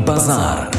bazar.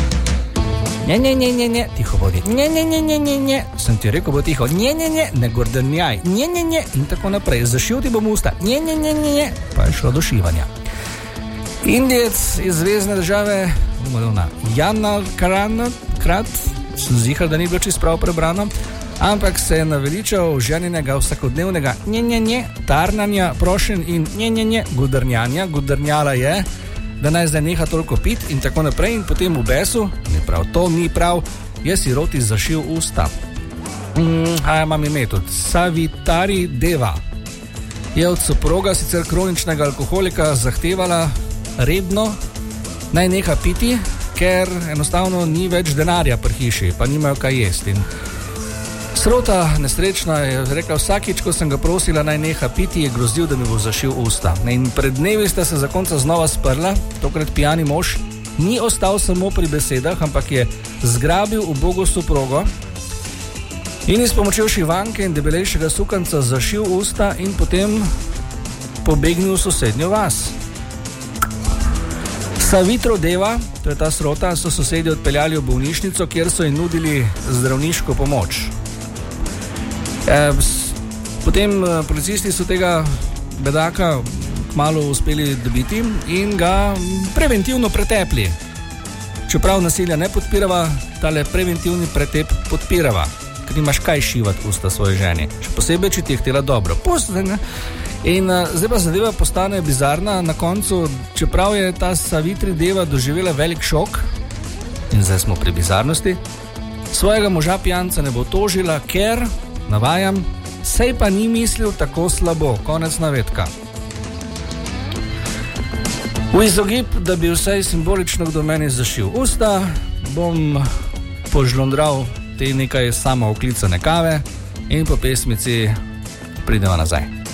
Ne, tiho bodi. Ne, sem ti rekel, bo tiho. Ne gordnjaj. Ne, in tako naprej. Zašil ti bom usta. Ne, pa je šlo do šivanja. Indijec iz zvezne države, Jana Krat, sem zihar, da ni bilo čisto prav prebrano, ampak se je naveličal ženinega vsakodnevnega tarnanja, prošen in gudrnjanja. Gudrnjala je, da naj zdaj neha toliko pit in tako naprej, in potem v besu, ni prav, je si roti zašil usta. Imam ime tudi, Savitri Deva je od soproga, sicer kroničnega alkoholika, zahtevala redno naj neha piti, ker enostavno ni več denarja pri hiši, pa nimajo kaj jesti. Srota nesrečna je rekla, vsakič, ko sem ga prosila naj neha piti, je grozil, da mi bo zašil usta. In pred dnevi sta se zakonca znova sprla, tokrat pijani mož ni ostal samo pri besedah, ampak je zgrabil ubogo soprogo in iz pomočjo šivanke in debelejšega sukanca zašil usta in potem pobegnil v sosednjo vas. Savitro Deva, to je ta srota, so sosedi odpeljali v bolnišnico, kjer so ji nudili zdravniško pomoč. Potem policisti so tega bedaka kmalu uspeli dobiti in ga preventivno pretepli. Čeprav nasilja ne podpirava, tale preventivni pretep podpirava, ker nimaš kaj šivati usta svoje ženi. Še posebej, če ti je htela dobro. In zdaj pa zadeva postane bizarna na koncu, čeprav je ta Savitri Deva doživela velik šok, in zdaj smo pri bizarnosti, svojega moža pijanca ne bo tožila, ker, navajam, sej pa ni mislil tako slabo, konec navedka. V izogib, da bi vsaj simbolično kdo meni zašil usta, bom požlondral te nekaj samooklicane kave in po pesmici pridemo nazaj.